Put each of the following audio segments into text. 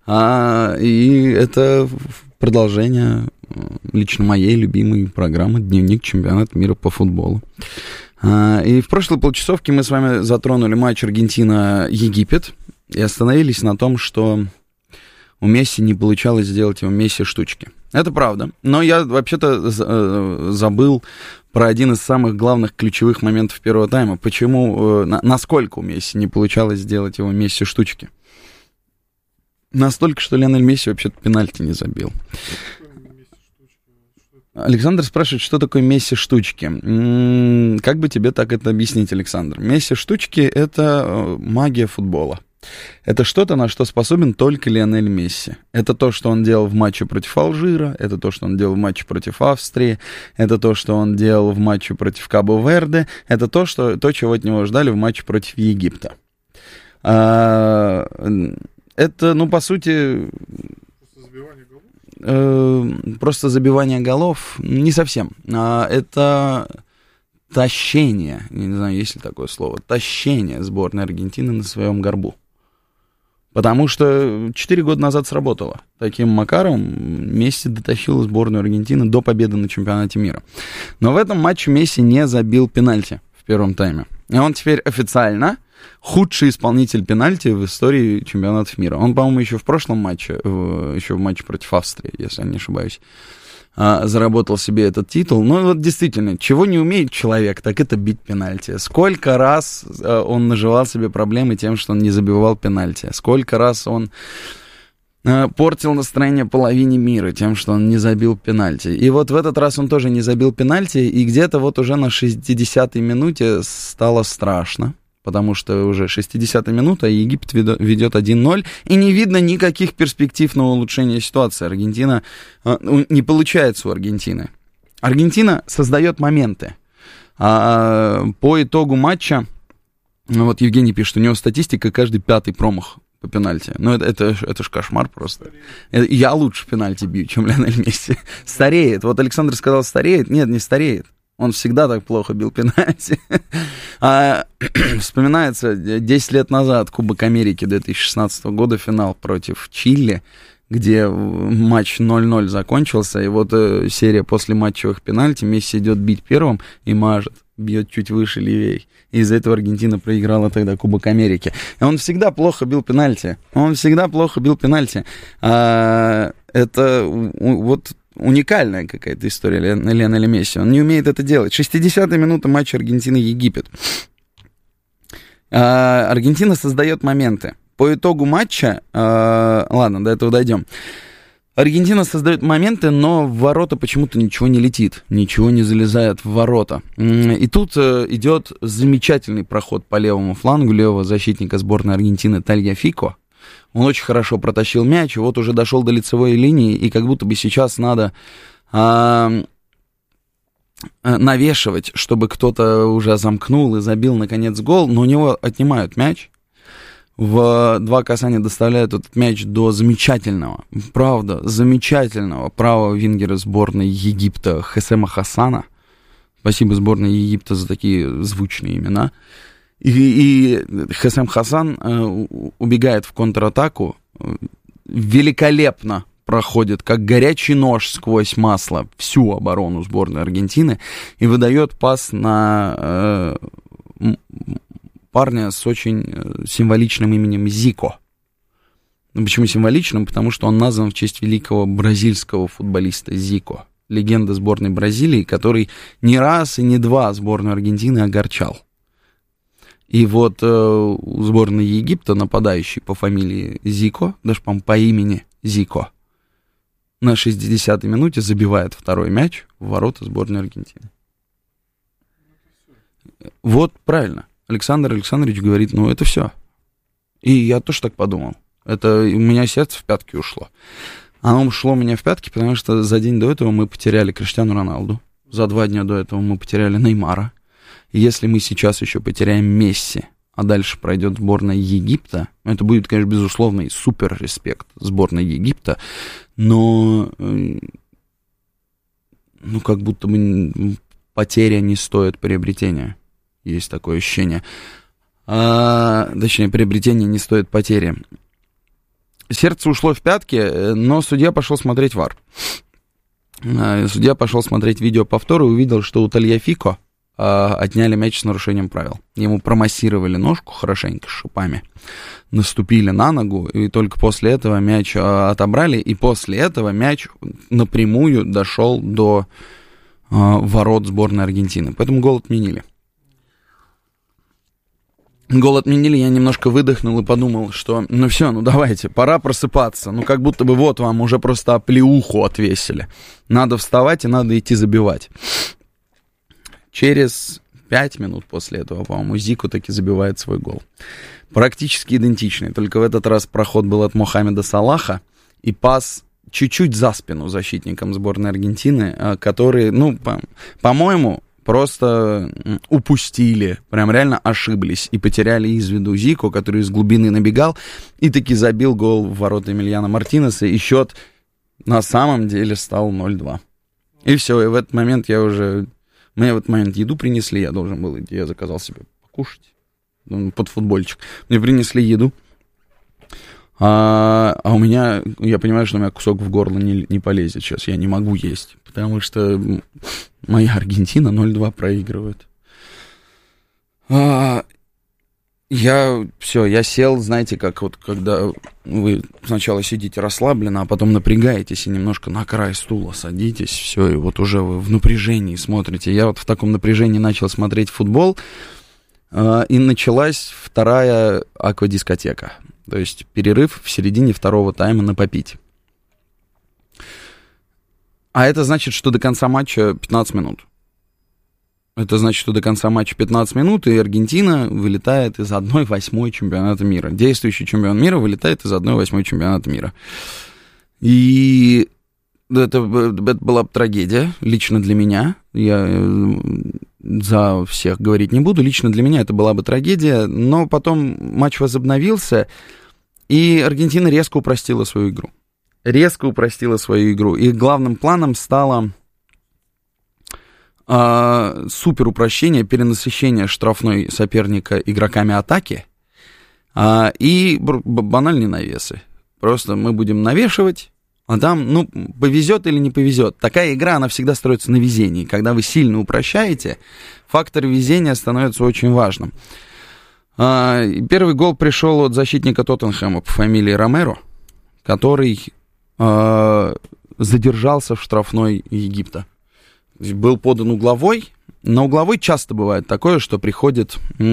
И это продолжение лично моей любимой программы «Дневник чемпионата мира по футболу». И в прошлой полчасовке мы с вами затронули матч Аргентина-Египет и остановились на том, что у Месси не получалось сделать его Месси штучки. Это правда, но я вообще-то забыл про один из самых главных ключевых моментов первого тайма. Почему, насколько у Месси не получалось сделать его Месси штучки? Настолько, что Лионель Месси вообще-то пенальти не забил. Александр спрашивает, что такое Месси штучки. Как бы тебе так это объяснить, Александр? Месси штучки — это магия футбола. Это что-то, на что способен только Лионель Месси. Это то, что он делал в матче против Алжира, это то, что он делал в матче против Австрии, это то, что он делал в матче против Кабо-Верде, это то, чего от него ждали в матче против Египта. Это, по сути... Просто забивание голов? Не совсем. Это тащение, не знаю, есть ли такое слово, тащение сборной Аргентины на своем горбу. Потому что 4 года назад сработало. Таким макаром Месси дотащил сборную Аргентины до победы на чемпионате мира. Но в этом матче Месси не забил пенальти в первом тайме. И он теперь официально худший исполнитель пенальти в истории чемпионатов мира. Он, по-моему, еще в прошлом матче, еще в матче против Австрии, если я не ошибаюсь, заработал себе этот титул. Ну, вот действительно, чего не умеет человек, так это бить пенальти. Сколько раз он наживал себе проблемы тем, что он не забивал пенальти. Сколько раз он портил настроение половине мира тем, что он не забил пенальти. И вот в этот раз он тоже не забил пенальти, и где-то вот уже на 60-й минуте стало страшно. Потому что уже 60-я минута, и Египет ведет 1-0, и не видно никаких перспектив на улучшение ситуации. Аргентина не получается у Аргентины. Аргентина создает моменты. По итогу матча, вот Евгений пишет, у него статистика каждый 5-й промах по пенальти. Ну, это ж кошмар просто. Я лучше пенальти бью, чем Лионель Месси. Стареет. Вот Александр сказал, стареет. Нет, не стареет. Он всегда так плохо бил пенальти. Вспоминается 10 лет назад Кубок Америки 2016 года, финал против Чили, где матч 0-0 закончился, и вот серия после матчевых пенальти, Месси идет бить первым и мажет, бьет чуть выше, левее. И из-за этого Аргентина проиграла тогда Кубок Америки. И он всегда плохо бил пенальти. Это вот уникальная какая-то история Лионеля Месси. Он не умеет это делать. 60-я минута матча Аргентина-Египет. Аргентина создает моменты. По итогу матча... ладно, до этого дойдем. Аргентина создает моменты, но в ворота почему-то ничего не летит. Ничего не залезает в ворота. И тут идет замечательный проход по левому флангу левого защитника сборной Аргентины Тальяфико. Он очень хорошо протащил мяч, вот уже дошел до лицевой линии, и как будто бы сейчас надо навешивать, чтобы кто-то уже замкнул и забил, наконец, гол, но у него отнимают мяч. В 2 касания доставляют этот мяч до замечательного правого вингера сборной Египта Хесема Хасана. Спасибо сборной Египта за такие звучные имена. И Хесем Хасан убегает в контратаку, великолепно проходит, как горячий нож сквозь масло, всю оборону сборной Аргентины и выдает пас на парня с очень символичным именем Зико. Почему символичным? Потому что он назван в честь великого бразильского футболиста Зико, легенда сборной Бразилии, который не раз и не два сборную Аргентины огорчал. И вот у сборной Египта нападающий по фамилии Зико, даже, по-моему, по имени Зико, на 60-й минуте забивает второй мяч в ворота сборной Аргентины. Вот правильно. Александр Александрович говорит, ну это все. И я тоже так подумал. Это у меня сердце в пятки ушло. Оно ушло у меня в пятки, потому что за день до этого мы потеряли Криштиану Роналду. За 2 дня до этого мы потеряли Неймара. И если мы сейчас еще потеряем Месси, а дальше пройдет сборная Египта, это будет, конечно, безусловно, и супер респект сборной Египта, но как будто бы потеря не стоит приобретения. Есть такое ощущение. Точнее, приобретение не стоит потери. сердце ушло в пятки, но судья пошел смотреть ВАР. Судья пошел смотреть видеоповтор и увидел, что у Тальяфико отняли мяч с нарушением правил. Ему промассировали ножку хорошенько шипами, наступили на ногу, и только после этого мяч отобрали, и после этого мяч напрямую дошел до ворот сборной Аргентины. Поэтому гол отменили. Гол отменили, я немножко выдохнул и подумал, что ну все, ну давайте, пора просыпаться. Ну как будто бы вот вам уже просто оплеуху отвесили. Надо вставать и надо идти забивать. Через 5 минут после этого, по-моему, Зику таки забивает свой гол. Практически идентичный, только в этот раз проход был от Мохаммеда Салаха и пас чуть-чуть за спину защитникам сборной Аргентины, которые, ну, по-моему, просто упустили, прям реально ошиблись и потеряли из виду Зику, который из глубины набегал и таки забил гол в ворота Эмильяно Мартинеса, и счет на самом деле стал 0-2. И все, и в этот момент мне в этот момент еду принесли, я должен был идти, я заказал себе покушать, под футбольчик. Мне принесли еду, а у меня, я понимаю, что у меня кусок в горло не полезет сейчас, я не могу есть, потому что моя Аргентина 0-2 проигрывает. Я сел, знаете, как вот когда вы сначала сидите расслабленно, а потом напрягаетесь и немножко на край стула садитесь, все, и вот уже вы в напряжении смотрите. Я вот в таком напряжении начал смотреть футбол, и началась вторая аквадискотека, то есть перерыв в середине второго тайма на попить. А это значит, что до конца матча 15 минут. Это значит, что до конца матча 15 минут, и Аргентина вылетает из 1/8 чемпионата мира. Действующий чемпион мира вылетает из 1/8 чемпионата мира. И это была трагедия, лично для меня. Я за всех говорить не буду. Лично для меня это была бы трагедия. Но потом матч возобновился, и Аргентина резко упростила свою игру. И главным планом стало супер упрощение, перенасыщение штрафной соперника игроками атаки и банальные навесы. Просто мы будем навешивать, а там, ну, повезет или не повезет. Такая игра, она всегда строится на везении. Когда вы сильно упрощаете, фактор везения становится очень важным. Первый гол пришел от защитника Тоттенхэма по фамилии Ромеро, который задержался в штрафной Египта. Был подан угловой. На угловой часто бывает такое, что приходят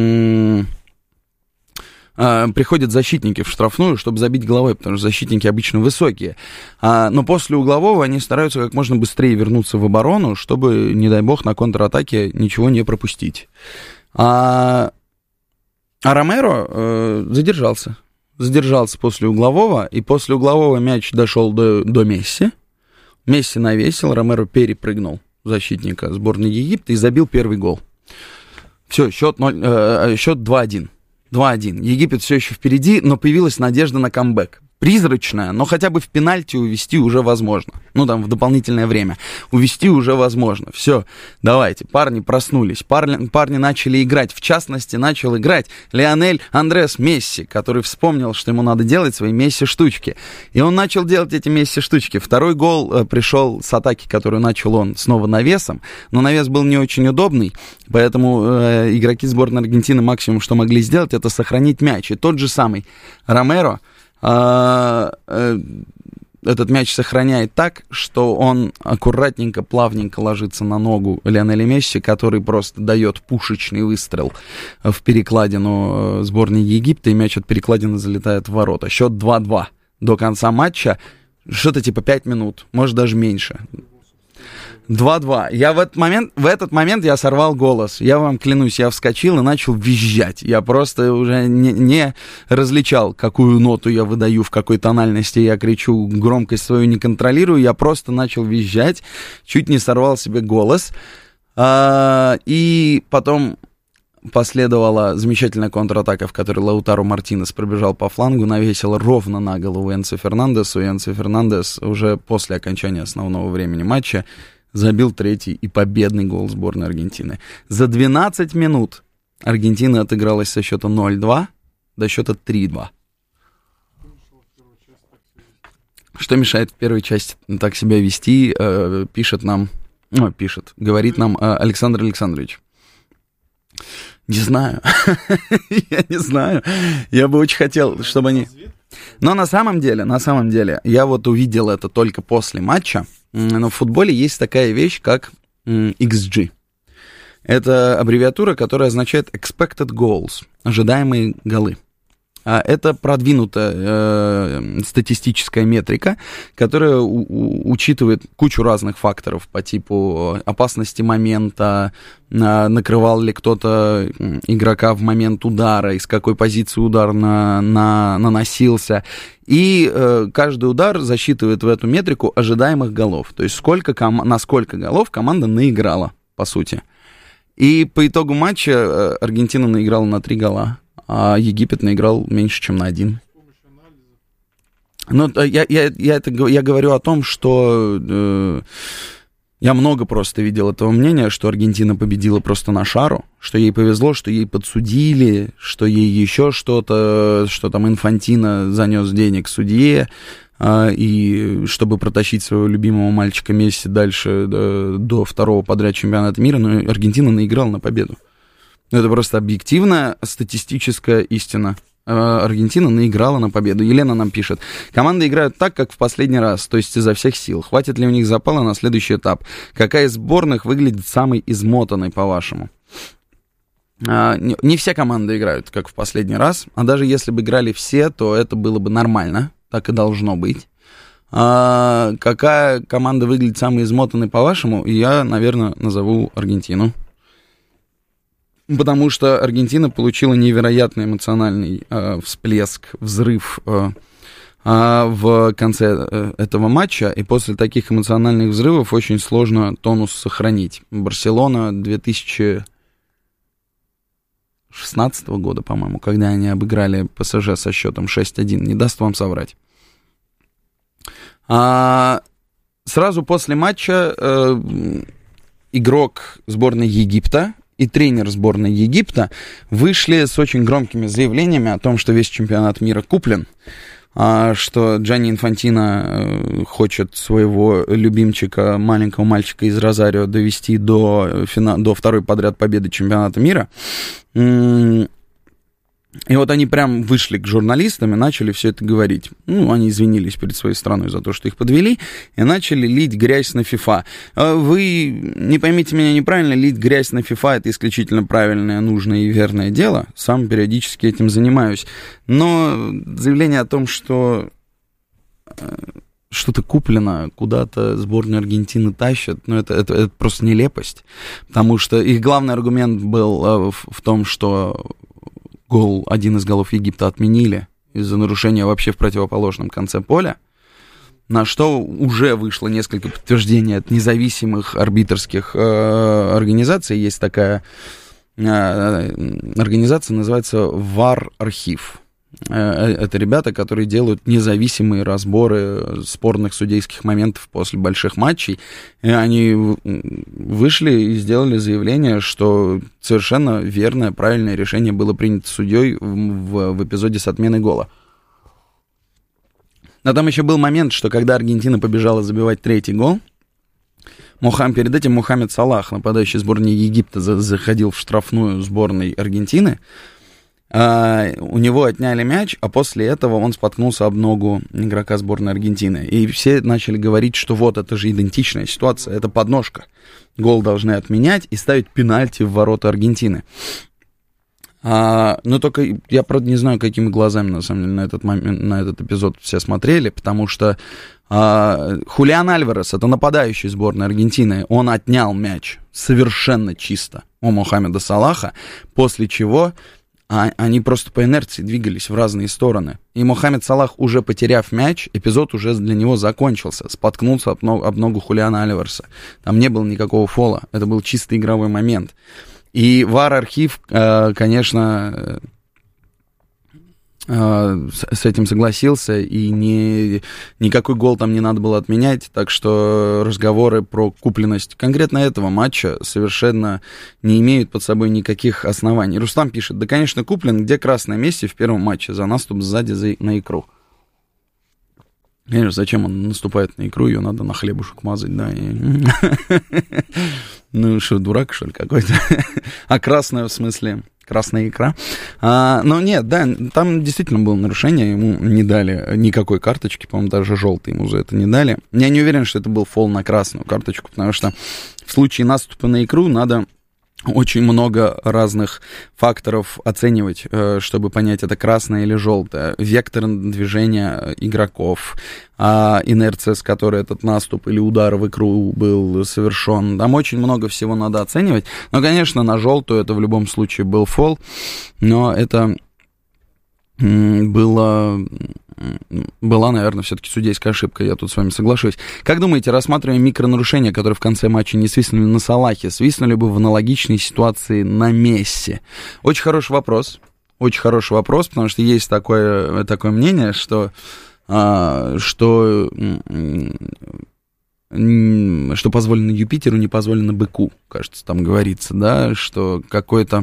защитники в штрафную, чтобы забить головой, потому что защитники обычно высокие. Но после углового они стараются как можно быстрее вернуться в оборону, чтобы, не дай бог, на контратаке ничего не пропустить. А Ромеро задержался после углового, и после углового мяч дошел до Месси. Месси навесил, Ромеро перепрыгнул защитника сборной Египта и забил первый гол. Все, счет 2-1. 2-1. Египет все еще впереди, но появилась надежда на камбэк. Призрачная, но хотя бы в пенальти увести уже возможно. Ну, там, в дополнительное время. Увести уже возможно. Все, давайте, парни проснулись. Парни начали играть. В частности, начал играть Лионель Андрес Месси, который вспомнил, что ему надо делать свои Месси-штучки. И он начал делать эти Месси-штучки. Второй гол пришел с атаки, которую начал он снова навесом. Но навес был не очень удобный, поэтому игроки сборной Аргентины максимум, что могли сделать, это сохранить мяч. И тот же самый Ромеро этот мяч сохраняет так, что он аккуратненько, плавненько ложится на ногу Лионеля Месси, который просто дает пушечный выстрел в перекладину сборной Египта, и мяч от перекладины залетает в ворота. Счет 2-2 до конца матча, что-то типа 5 минут, может даже меньше. 2-2. Я в этот момент я сорвал голос. Я вам клянусь, я вскочил и начал визжать. Я просто уже не различал, какую ноту я выдаю, в какой тональности я кричу, громкость свою не контролирую. Я просто начал визжать, чуть не сорвал себе голос. И потом последовала замечательная контратака, в которой Лаутаро Мартинес пробежал по флангу, навесил ровно на голову Энцо Фернандесу. И Энцо Фернандес уже после окончания основного времени матча забил третий и победный гол сборной Аргентины. За 12 минут Аргентина отыгралась со счета 0-2 до счета 3-2. Что мешает в первой части так себя вести, говорит нам Александр Александрович. Не знаю. Я не знаю. Я бы очень хотел, чтобы они... Но на самом деле, я вот увидел это только после матча, но в футболе есть такая вещь, как XG. Это аббревиатура, которая означает expected goals, ожидаемые голы. Это продвинутая статистическая метрика, которая учитывает кучу разных факторов по типу опасности момента, накрывал ли кто-то игрока в момент удара, из какой позиции удар наносился. И каждый удар засчитывает в эту метрику ожидаемых голов. То есть на сколько голов команда наиграла, по сути. И по итогу матча Аргентина наиграла на 3 гола. А Египет наиграл меньше, чем на 1. Но я говорю о том, что я много просто видел этого мнения, что Аргентина победила просто на шару, что ей повезло, что ей подсудили, что ей еще что-то, что там Инфантино занес денег судье, и чтобы протащить своего любимого мальчика Месси дальше до второго подряд чемпионата мира, но Аргентина наиграла на победу. Это просто объективная статистическая истина. Аргентина наиграла на победу. Елена нам пишет. Команды играют так, как в последний раз, то есть изо всех сил. Хватит ли у них запала на следующий этап? Какая из сборных выглядит самой измотанной, по-вашему? Не все команды играют, как в последний раз. А даже если бы играли все, то это было бы нормально. Так и должно быть. Какая команда выглядит самой измотанной, по-вашему? Я, наверное, назову Аргентину. Потому что Аргентина получила невероятный эмоциональный всплеск, взрыв в конце этого матча. И после таких эмоциональных взрывов очень сложно тонус сохранить. Барселона 2016 года, по-моему, когда они обыграли ПСЖ со счетом 6-1, не даст вам соврать. Сразу после матча игрок сборной Египта и тренер сборной Египта вышли с очень громкими заявлениями о том, что весь чемпионат мира куплен, что Джанни Инфантино хочет своего любимчика, маленького мальчика из Розарио, довести до второй подряд победы чемпионата мира. И вот они прям вышли к журналистам и начали все это говорить. Они извинились перед своей страной за то, что их подвели, и начали лить грязь на ФИФА. Вы не поймите меня неправильно, лить грязь на ФИФА — это исключительно правильное, нужное и верное дело. Сам периодически этим занимаюсь. Но заявление о том, что что-то куплено, куда-то сборную Аргентины тащат, это просто нелепость. Потому что их главный аргумент был в том, что один из голов Египта отменили из-за нарушения вообще в противоположном конце поля, на что уже вышло несколько подтверждений от независимых арбитрских организаций. Есть такая организация, называется VAR-архив. Это ребята, которые делают независимые разборы спорных судейских моментов после больших матчей. И они вышли и сделали заявление, что совершенно верное, правильное решение было принято судьей в эпизоде с отменой гола. Но там еще был момент, что когда Аргентина побежала забивать 3-й гол, перед этим Мохаммед Салах, нападающий сборной Египта, заходил в штрафную сборной Аргентины. У него отняли мяч, а после этого он споткнулся об ногу игрока сборной Аргентины. И все начали говорить, что вот, это же идентичная ситуация, это подножка. Гол должны отменять и ставить пенальти в ворота Аргентины. Но только я, правда, не знаю, какими глазами, на самом деле, на этот эпизод все смотрели, потому что Хулиан Альварес, это нападающий сборной Аргентины, он отнял мяч совершенно чисто у Мохаммеда Салаха, после чего они просто по инерции двигались в разные стороны. И Мохаммед Салах, уже потеряв мяч, эпизод уже для него закончился. Споткнулся об ногу Хулиана Альвареса. Там не было никакого фола. Это был чисто игровой момент. И VAR-архив, конечно, с этим согласился, и никакой гол там не надо было отменять, так что разговоры про купленность конкретно этого матча совершенно не имеют под собой никаких оснований. Рустам пишет: да, конечно, куплен, где красное Месси в первом матче за наступ сзади на икру. Конечно, зачем он наступает на икру, ее надо на хлебушек мазать, да. Ну, что, дурак, что ли, какой-то? А красная, в смысле, красная икра? Но нет, да, там действительно было нарушение, ему не дали никакой карточки, по-моему, даже желтый ему за это не дали. Я не уверен, что это был фол на красную карточку, потому что в случае наступа на икру надо очень много разных факторов оценивать, чтобы понять, это красное или желтое. Вектор движения игроков, инерция, с которой этот наступ или удар в икру был совершен. Там очень много всего надо оценивать. Но, конечно, на желтую это в любом случае был фол, но это была, наверное, все-таки судейская ошибка, я тут с вами соглашусь. Как думаете, рассматривая микронарушения, которые в конце матча не свистнули на Салахе, свистнули бы в аналогичной ситуации на Месси? Очень хороший вопрос, потому что есть такое мнение, что позволено Юпитеру, не позволено быку, кажется, там говорится, да, что какой-то...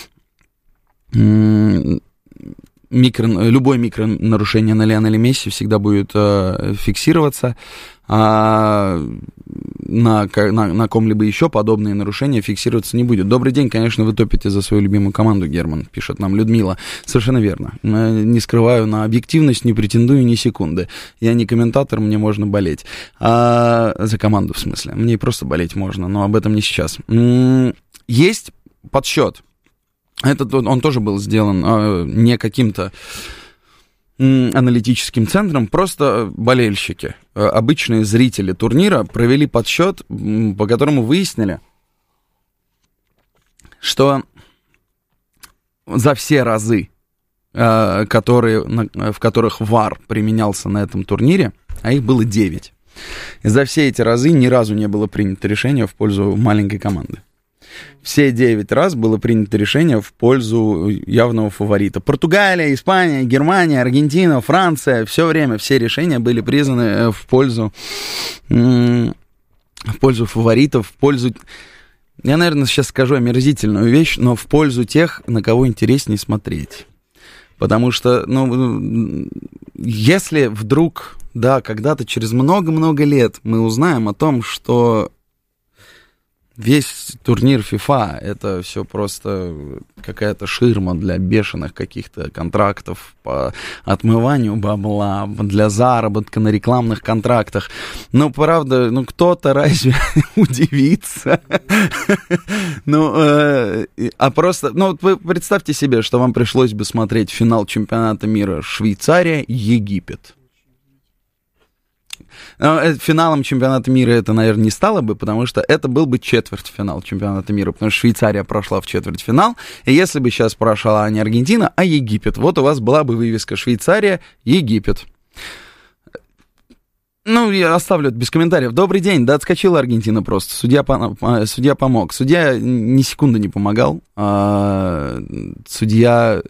любое микронарушение на Лионеле Месси всегда будет фиксироваться, а на ком-либо еще подобные нарушения фиксироваться не будет. Добрый день, конечно, вы топите за свою любимую команду, Герман, пишет нам Людмила. Совершенно верно. Не скрываю, на объективность не претендую ни секунды. Я не комментатор, мне можно болеть. За команду, в смысле. Мне просто болеть можно, но об этом не сейчас. Есть подсчет. Он тоже был сделан не каким-то аналитическим центром, просто болельщики, обычные зрители турнира провели подсчет, по которому выяснили, что за все разы, в которых ВАР применялся на этом турнире, а их было 9, и за все эти разы ни разу не было принято решение в пользу маленькой команды. Все 9 раз было принято решение в пользу явного фаворита. Португалия, Испания, Германия, Аргентина, Франция. Все время все решения были признаны в пользу фаворитов, в пользу... Я, наверное, сейчас скажу омерзительную вещь, но в пользу тех, на кого интереснее смотреть. Потому что, если вдруг, да, когда-то через много-много лет мы узнаем о том, что весь турнир FIFA — это все просто какая-то ширма для бешеных каких-то контрактов по отмыванию бабла, для заработка на рекламных контрактах. Правда, кто-то разве удивится? Просто, вы представьте себе, что вам пришлось бы смотреть финал чемпионата мира Швейцария-Египет. Финалом чемпионата мира это, наверное, не стало бы, потому что это был бы четвертьфинал чемпионата мира, потому что Швейцария прошла в четвертьфинал, и если бы сейчас прошла не Аргентина, а Египет, вот у вас была бы вывеска Швейцария-Египет. Я оставлю это без комментариев. Добрый день, да, отскочила Аргентина просто, судья помог. Судья ни секунды не помогал, судья...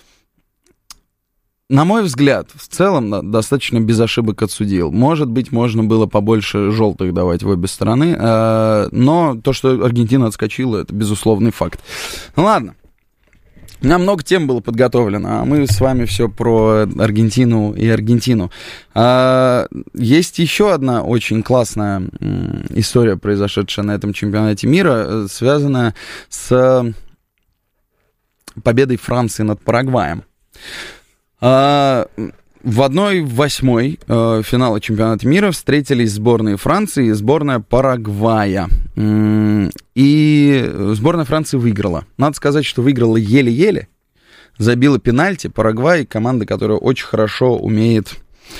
На мой взгляд, в целом, достаточно без ошибок отсудил. Может быть, можно было побольше желтых давать в обе стороны, но то, что Аргентина отскочила, это безусловный факт. Ладно, у меня много тем было подготовлено, а мы с вами все про Аргентину и Аргентину. Есть еще одна очень классная история, произошедшая на этом чемпионате мира, связанная с победой Франции над Парагваем. В 1/8 финала чемпионата мира встретились сборные Франции и сборная Парагвая. И сборная Франции выиграла. Надо сказать, что выиграла еле-еле. Забила пенальти. Парагвай — команда, которая очень хорошо умеет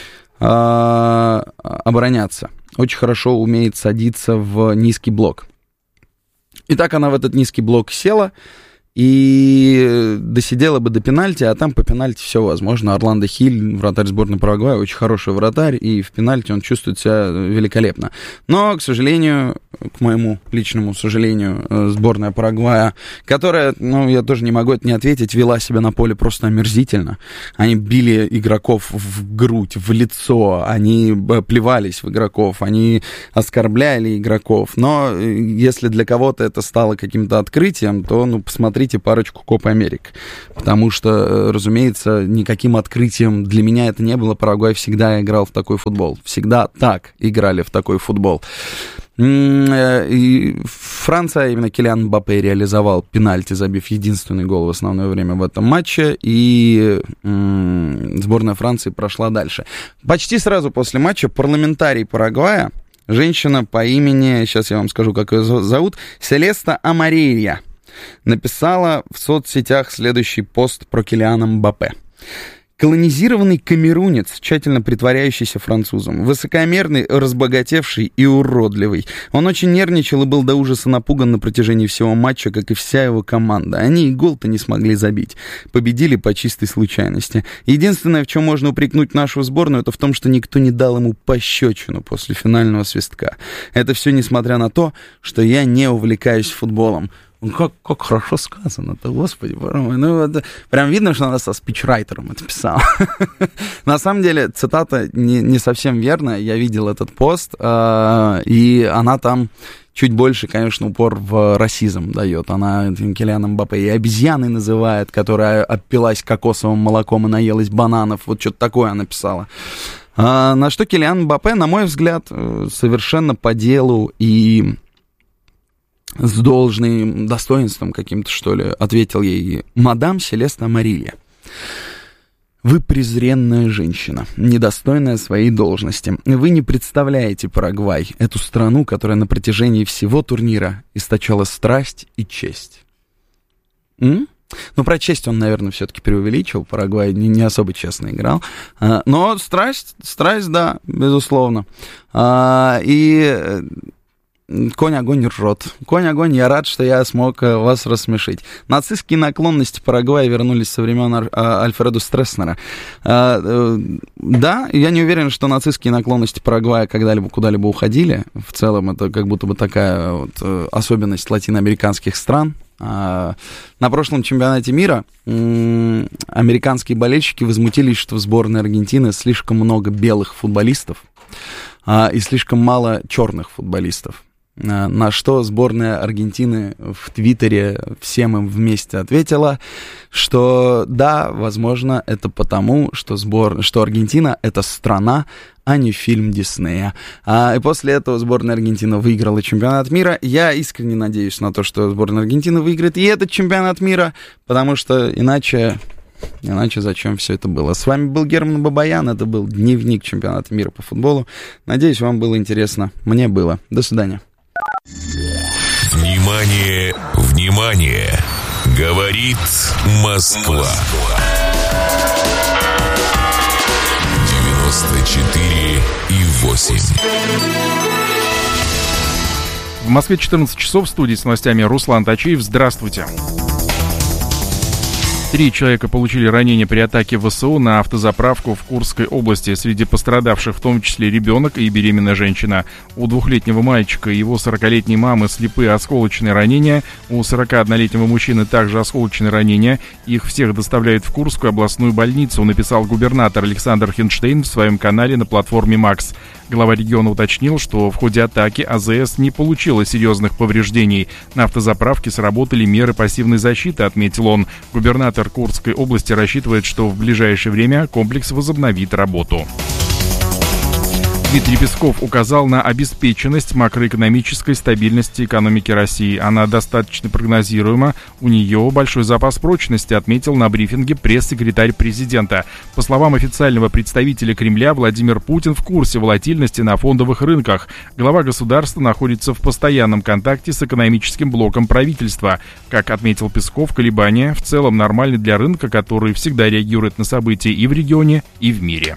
обороняться. Очень хорошо умеет садиться в низкий блок. И так она в этот низкий блок села и досидела бы до пенальти, а там по пенальти все возможно. Орландо Хиль, вратарь сборной Парагвая, очень хороший вратарь, и в пенальти он чувствует себя великолепно. Но, к сожалению, к моему личному сожалению, сборная Парагвая, которая, я тоже не могу это не ответить, вела себя на поле просто омерзительно. Они били игроков в грудь, в лицо, они плевались в игроков, они оскорбляли игроков. Но если для кого-то это стало каким-то открытием, то, посмотрите посмотрите парочку Копа Америк. Потому что, разумеется, никаким открытием для меня это не было. Парагвай всегда играл в такой футбол. Всегда так играли в такой футбол. И Франция, именно Килиан Мбаппе реализовал пенальти, забив единственный гол в основное время в этом матче, и сборная Франции прошла дальше. Почти сразу после матча парламентарий Парагвая, женщина по имени, сейчас я вам скажу, как ее зовут, Селеста Амарилья, написала в соцсетях следующий пост про Килиана Мбаппе. Колонизированный камерунец, тщательно притворяющийся французом, высокомерный, разбогатевший и уродливый. Он очень нервничал и был до ужаса напуган на протяжении всего матча, как и вся его команда. Они и гол-то не смогли забить. Победили по чистой случайности. Единственное, в чем можно упрекнуть нашу сборную, это в том, что никто не дал ему пощечину после финального свистка. Это все несмотря на то, что я не увлекаюсь футболом. Как хорошо сказано-то, господи, боже мой. Ну, это прям видно, что она со спичрайтером это писала. На самом деле, цитата не совсем верная. Я видел этот пост, и она там чуть больше, конечно, упор в расизм дает. Она Килиана Мбаппе и обезьяной называет, которая опилась кокосовым молоком и наелась бананов. Вот что-то такое она писала. На что Килиан Мбаппе, на мой взгляд, совершенно по делу и с должным достоинством каким-то, что ли, ответил ей: «Мадам Селеста Амарилья, вы презренная женщина, недостойная своей должности. Вы не представляете Парагвай, эту страну, которая на протяжении всего турнира источала страсть и честь». Ну, про честь он, наверное, все-таки преувеличил. Парагвай не особо честно играл. Но страсть, да, безусловно. И конь огонь ржет. Конь огонь, я рад, что я смог вас рассмешить. Нацистские наклонности Парагвая вернулись со времен Альфреда Стресснера. Да, я не уверен, что нацистские наклонности Парагвая когда-либо куда-либо уходили. В целом это как будто бы такая вот особенность латиноамериканских стран. На прошлом чемпионате мира американские болельщики возмутились, что в сборной Аргентины слишком много белых футболистов и слишком мало черных футболистов. На что сборная Аргентины в Твиттере всем им вместе ответила, что да, возможно, это потому, что Аргентина — это страна, а не фильм Диснея. И после этого сборная Аргентины выиграла чемпионат мира. Я искренне надеюсь на то, что сборная Аргентины выиграет и этот чемпионат мира, потому что иначе зачем все это было? С вами был Герман Бабаян, это был дневник чемпионата мира по футболу. Надеюсь, вам было интересно. Мне было. До свидания. Внимание, внимание! Говорит Москва. 94,8. В Москве 14 часов, в студии с новостями Руслан Тачиев. Здравствуйте. 3 человека получили ранения при атаке ВСУ на автозаправку в Курской области. Среди пострадавших в том числе ребенок и беременная женщина. У 2-летнего мальчика и его 40-летней мамы слепые осколочные ранения. У 41-летнего мужчины также осколочные ранения. Их всех доставляют в Курскую областную больницу, написал губернатор Александр Хинштейн в своем канале на платформе «Макс». Глава региона уточнил, что в ходе атаки АЗС не получила серьезных повреждений. На автозаправке сработали меры пассивной защиты, отметил он. Губернатор Курской области рассчитывает, что в ближайшее время комплекс возобновит работу. Дмитрий Песков указал на обеспеченность макроэкономической стабильности экономики России. Она достаточно прогнозируема, у нее большой запас прочности, отметил на брифинге пресс-секретарь президента. По словам официального представителя Кремля, Владимир Путин в курсе волатильности на фондовых рынках. Глава государства находится в постоянном контакте с экономическим блоком правительства. Как отметил Песков, колебания в целом нормальны для рынка, который всегда реагирует на события и в регионе, и в мире.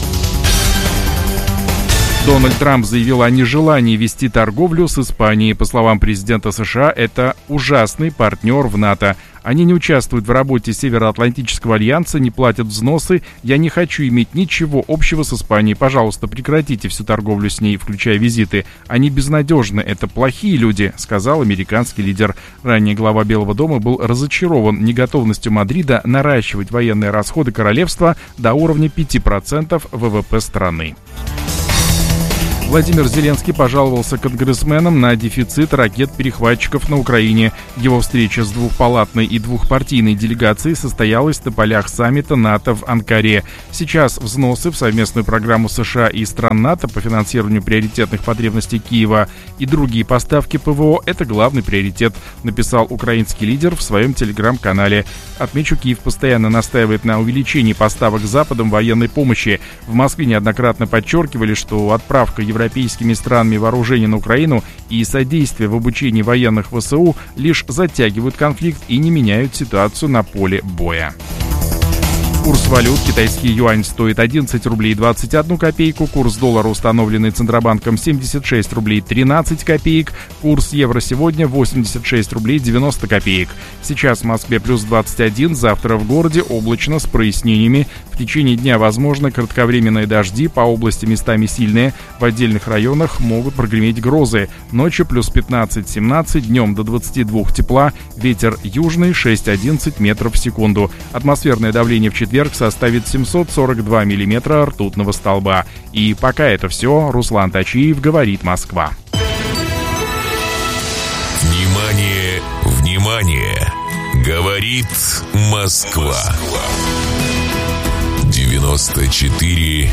Дональд Трамп заявил о нежелании вести торговлю с Испанией. По словам президента США, это ужасный партнер в НАТО. Они не участвуют в работе Североатлантического альянса, не платят взносы. Я не хочу иметь ничего общего с Испанией. Пожалуйста, прекратите всю торговлю с ней, включая визиты. Они безнадежны, это плохие люди, сказал американский лидер. Ранее глава Белого дома был разочарован неготовностью Мадрида наращивать военные расходы королевства до уровня 5% ВВП страны. Владимир Зеленский пожаловался конгрессменам на дефицит ракет-перехватчиков на Украине. Его встреча с двухпалатной и двухпартийной делегацией состоялась на полях саммита НАТО в Анкаре. Сейчас взносы в совместную программу США и стран НАТО по финансированию приоритетных потребностей Киева и другие поставки ПВО – это главный приоритет, написал украинский лидер в своем телеграм-канале. Отмечу, Киев постоянно настаивает на увеличении поставок Западом военной помощи. В Москве неоднократно подчеркивали, что отправка европейскими странами вооружений на Украину и содействие в обучении военных ВСУ лишь затягивают конфликт и не меняют ситуацию на поле боя. Курс валют: китайский юань стоит 11 рублей 21 копейку, курс доллара, установленный Центробанком, 76 рублей 13 копеек, курс евро сегодня 86 рублей 90 копеек. Сейчас в Москве плюс 21, завтра в городе облачно с прояснениями. В течение дня возможны кратковременные дожди, по области местами сильные, в отдельных районах могут прогреметь грозы. Ночью плюс 15-17, днем до 22 тепла, ветер южный 6-11 метров в секунду. Атмосферное давление в четверг составит 742 миллиметра ртутного столба. И пока это все. Руслан Тачиев, говорит Москва. Внимание, внимание! Говорит Москва. 94,8.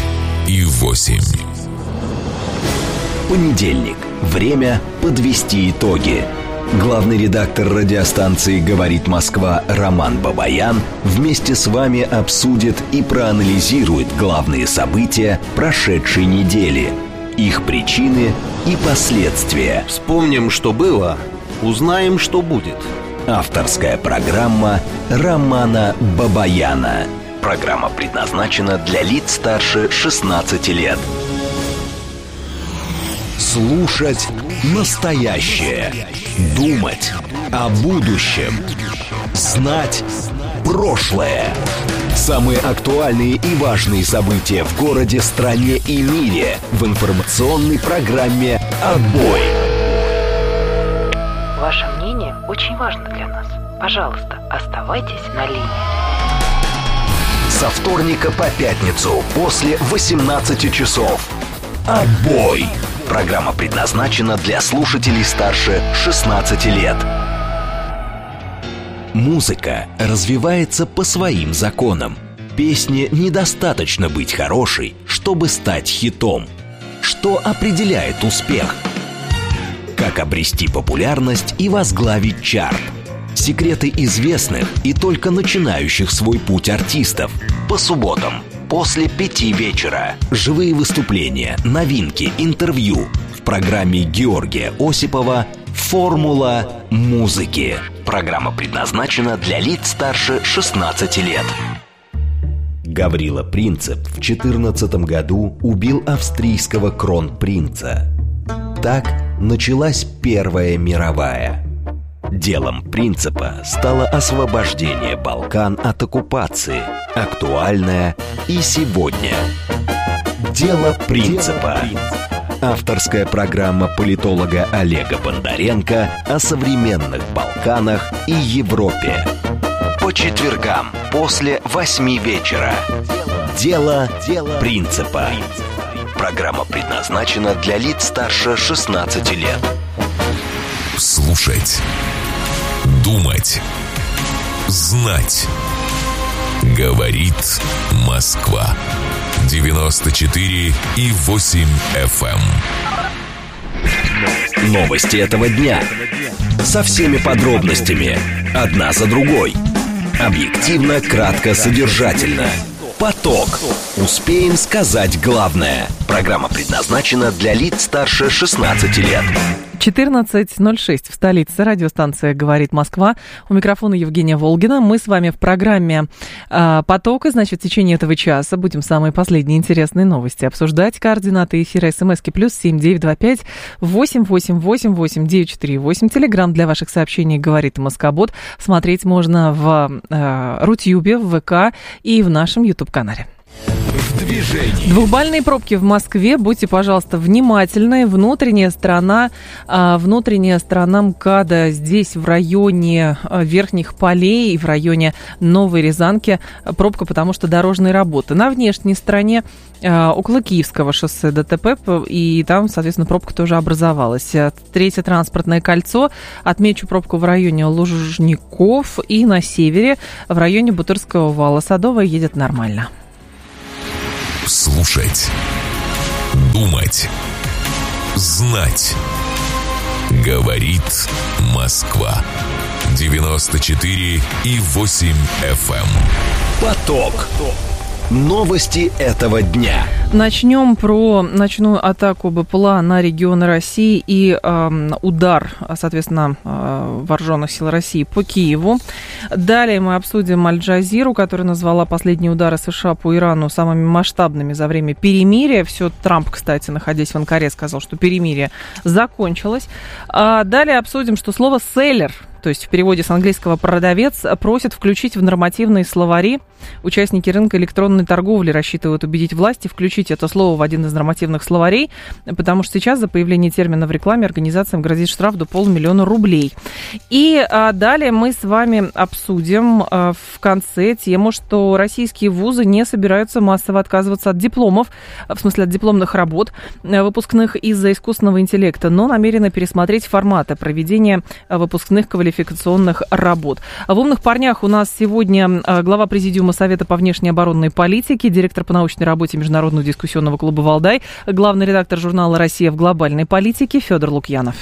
Понедельник. Время подвести итоги. Главный редактор радиостанции «Говорит Москва» Роман Бабаян вместе с вами обсудит и проанализирует главные события прошедшей недели, их причины и последствия. Вспомним, что было, узнаем, что будет. Авторская программа Романа Бабаяна. Программа предназначена для лиц старше 16 лет. Слушать настоящее. Думать о будущем. Знать прошлое. Самые актуальные и важные события в городе, стране и мире в информационной программе «Отбой». Ваше мнение очень важно для нас. Пожалуйста, оставайтесь на линии. Со вторника по пятницу после 18 часов. «Отбой». Программа предназначена для слушателей старше 16 лет. Музыка развивается по своим законам. Песне недостаточно быть хорошей, чтобы стать хитом. Что определяет успех? Как обрести популярность и возглавить чарт? Секреты известных и только начинающих свой путь артистов. По субботам после 5 вечера. Живые выступления, новинки, интервью в программе Георгия Осипова «Формула музыки». Программа предназначена для лиц старше 16 лет. Гаврила Принцип в 2014 году убил австрийского кронпринца. Так началась Первая мировая. Делом Принципа стало освобождение Балкан от оккупации, актуальное и сегодня. Дело Принципа. Авторская программа политолога Олега Бондаренко о современных Балканах и Европе. По четвергам после 8 вечера. Дело Принципа. Программа предназначена для лиц старше 16 лет. Слушать, думать, знать. Говорит Москва. 94,8 FM. Новости этого дня. Со всеми подробностями. Одна за другой. Объективно, кратко, содержательно. Поток. Успеем сказать главное. Программа предназначена для лиц старше 16 лет. 14:06 в столице. Радиостанция «Говорит Москва». У микрофона Евгения Волгина. Мы с вами в программе «Поток». И, значит, в течение этого часа будем самые последние интересные новости обсуждать. Координаты эфира СМСки +7 925 888 8948. Телеграм для ваших сообщений «Говорит Москобот». Смотреть можно в Рутюбе, в ВК и в нашем YouTube-канале. В движении. Двухбальные пробки в Москве. Будьте, пожалуйста, внимательны. Внутренняя сторона МКАДа здесь в районе Верхних Полей и в районе Новой Рязанки пробка, потому что дорожные работы. На внешней стороне около Киевского шоссе ДТП, и там, соответственно, пробка тоже образовалась. Третье транспортное кольцо. Отмечу пробку в районе Лужников и на севере в районе Бутырского вала. Садовая едет нормально. Слушать, думать, знать. Говорит Москва. 94,8 FM. Поток. Новости этого дня. Начнем про ночную атаку БПЛА на регионы России и удар, соответственно, вооруженных сил России по Киеву. Далее мы обсудим Аль-Джазиру, которая назвала последние удары США по Ирану самыми масштабными за время перемирия. Все, Трамп, кстати, находясь в Анкаре, сказал, что перемирие закончилось. Далее обсудим, что слово «селлер», то есть в переводе с английского «продавец», просят включить в нормативные словари. Участники рынка электронной торговли рассчитывают убедить власти включить это слово в один из нормативных словарей, потому что сейчас за появление термина в рекламе организациям грозит штраф до 500 000 рублей. И далее мы с вами обсудим в конце тему, что российские вузы не собираются массово отказываться от дипломов, в смысле от дипломных работ выпускных из-за искусственного интеллекта, но намерены пересмотреть форматы проведения выпускных квалификационных работ. В «Умных парнях» у нас сегодня глава Президиума Совета по внешней оборонной политике, директор по научной работе Международного дискуссионного клуба «Валдай», главный редактор журнала «Россия в глобальной политике» Федор Лукьянов.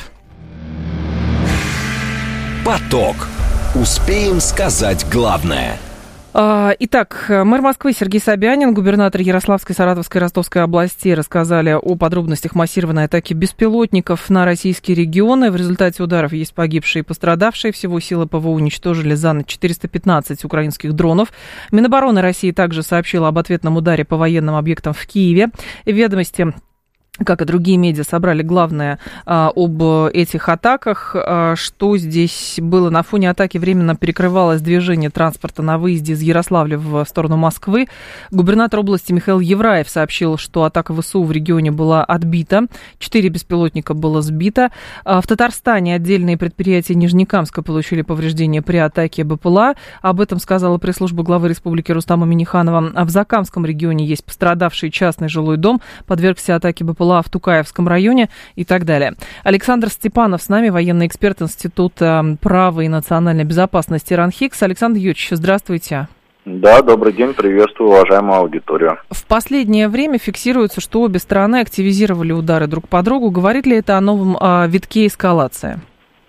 Поток. Успеем сказать главное. Итак, мэр Москвы Сергей Собянин, губернатор Ярославской, Саратовской и Ростовской областей рассказали о подробностях массированной атаки беспилотников на российские регионы. В результате ударов есть погибшие и пострадавшие. Всего силы ПВО уничтожили за ночь 415 украинских дронов. Минобороны России также сообщила об ответном ударе по военным объектам в Киеве. «Ведомости», как и другие медиа, собрали главное об этих атаках. Что здесь было? На фоне атаки временно перекрывалось движение транспорта на выезде из Ярославля в сторону Москвы. Губернатор области Михаил Евраев сообщил, что атака ВСУ в регионе была отбита. 4 беспилотника было сбито. В Татарстане отдельные предприятия Нижнекамска получили повреждения при атаке БПЛА. Об этом сказала пресс-служба главы республики Рустама Минниханова. В Закамском регионе есть пострадавший частный жилой дом, подвергся атаке БПЛА в Тукаевском районе и так далее. Александр Степанов с нами, военный эксперт Института права и национальной безопасности РАНХИКС. Александр Юрьевич, здравствуйте. Да, добрый день, приветствую уважаемую аудиторию. В последнее время фиксируется, что обе стороны активизировали удары друг по другу. Говорит ли это о новом витке эскалации?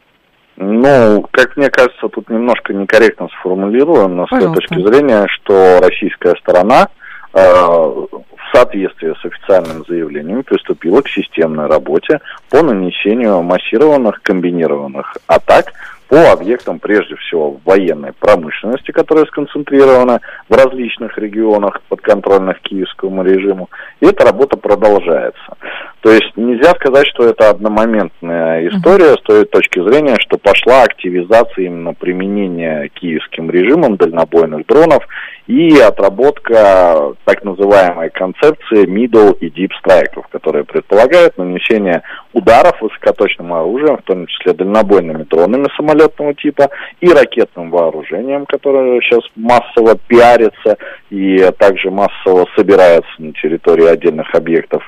Ну, как мне кажется, тут немножко некорректно сформулировано с той точки зрения, что российская сторона в соответствии с официальным заявлением приступила к системной работе по нанесению массированных комбинированных атак по объектам, прежде всего, военной промышленности, которая сконцентрирована в различных регионах, подконтрольных киевскому режиму. И эта работа продолжается. То есть нельзя сказать, что это одномоментная история с той точки зрения, что пошла активизация именно применения киевским режимом дальнобойных дронов и отработка так называемой концепции middle и deep страйков, которая предполагает нанесение ударов высокоточным оружием, в том числе дальнобойными дронами самолетного типа и ракетным вооружением, которое сейчас массово пиарится и также массово собирается на территории отдельных объектов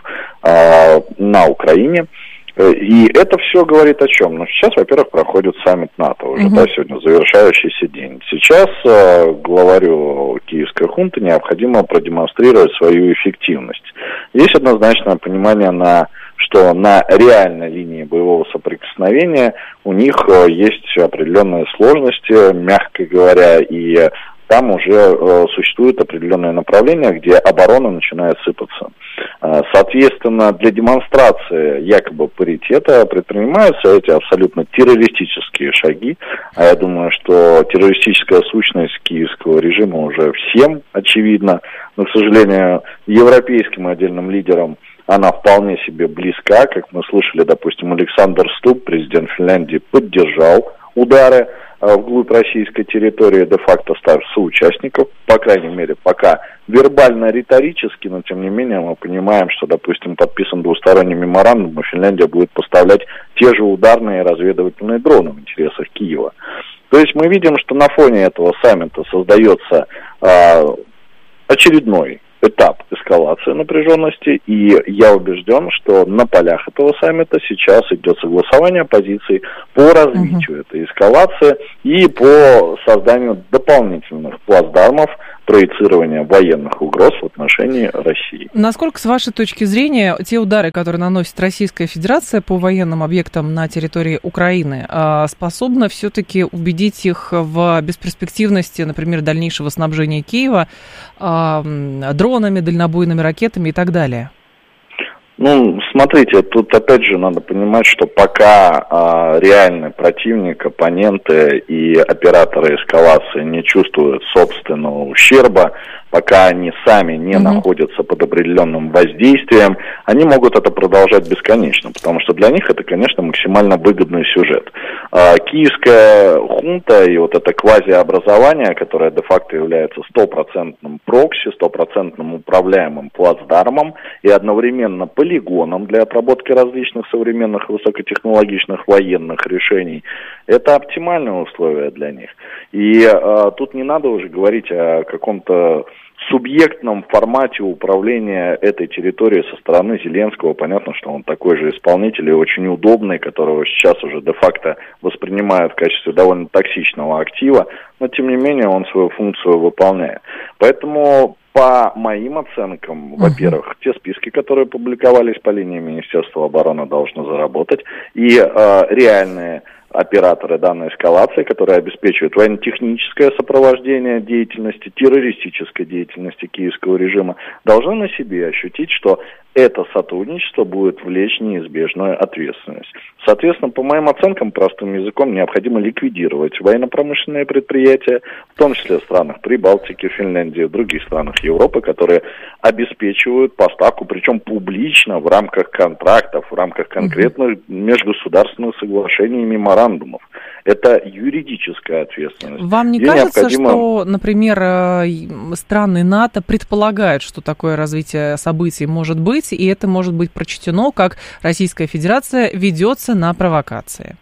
на Украине. И это все говорит о чем? Ну, сейчас, во-первых, проходит саммит НАТО уже, да, сегодня завершающийся день. Сейчас главарю киевской хунты необходимо продемонстрировать свою эффективность. Есть однозначное понимание, что на реальной линии боевого соприкосновения у них есть определенные сложности, мягко говоря, и там уже существуют определенные направления, где оборона начинает сыпаться. Соответственно, для демонстрации якобы паритета предпринимаются эти абсолютно террористические шаги. А я думаю, что террористическая сущность киевского режима уже всем очевидна. Но, к сожалению, европейским отдельным лидерам она вполне себе близка. Как мы слышали, допустим, Александр Стуб, президент Финляндии, поддержал удары вглубь российской территории, де-факто став соучастников, по крайней мере, пока вербально-риторически, но тем не менее мы понимаем, что, допустим, подписан двусторонний меморандум, и Финляндия будет поставлять те же ударные и разведывательные дроны в интересах Киева. То есть мы видим, что на фоне этого саммита создается очередной этап эскалации напряженности, и я убежден, что на полях этого саммита сейчас идет согласование позиций по развитию этой эскалации и по созданию дополнительных плацдармов проецирования военных угроз в отношении России. Насколько, с вашей точки зрения, те удары, которые наносит Российская Федерация по военным объектам на территории Украины, способны все-таки убедить их в бесперспективности, например, дальнейшего снабжения Киева дронами, дальнобойными ракетами и так далее? Ну, смотрите, тут опять же надо понимать, что пока реальный противник, оппоненты и операторы эскалации не чувствуют собственного ущерба, пока они сами не находятся под определенным воздействием, они могут это продолжать бесконечно, потому что для них это, конечно, максимально выгодный сюжет. Киевская хунта и вот это квазиобразование, которое де-факто является стопроцентным прокси, стопроцентным управляемым плацдармом и одновременно полигоном для отработки различных современных высокотехнологичных военных решений, это оптимальные условия для них. И тут не надо уже говорить о каком-то субъектном формате управления этой территорией со стороны Зеленского. Понятно, что он такой же исполнитель и очень удобный, которого сейчас уже де-факто воспринимают в качестве довольно токсичного актива, но тем не менее он свою функцию выполняет. Поэтому по моим оценкам, во-первых, те списки, которые публиковались по линии Министерства обороны, должны заработать, и реальные операторы данной эскалации, которые обеспечивают военно-техническое сопровождение деятельности, террористической деятельности киевского режима, должны на себе ощутить, что это сотрудничество будет влечь неизбежную ответственность. Соответственно, по моим оценкам, простым языком, необходимо ликвидировать военно-промышленные предприятия, в том числе в странах Прибалтики, Финляндии, в других странах Европы, которые обеспечивают поставку, причем публично, в рамках контрактов, в рамках конкретных межгосударственных соглашений и меморандумов. Это юридическая ответственность. Вам не кажется, что, например, страны НАТО предполагают, что такое развитие событий может быть, и это может быть прочтено, как Российская Федерация ведется на провокации?